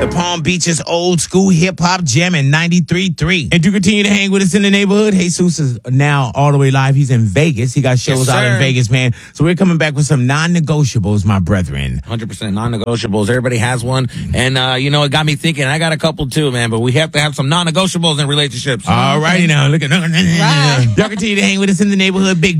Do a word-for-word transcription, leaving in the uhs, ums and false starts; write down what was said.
The Palm Beach's old school hip hop gem in ninety-three point three. And to continue to hang with us in the neighborhood, Jesus is now all the way live. He's in Vegas. He got shows Yes, out in sir. Vegas, man. So we're coming back with some non-negotiables, my brethren. one hundred percent non-negotiables. Everybody has one. And, uh, you know, it got me thinking. I got a couple too, man. But we have to have some non-negotiables in relationships. All righty now. Look at Right. y'all continue to hang with us in the neighborhood. Big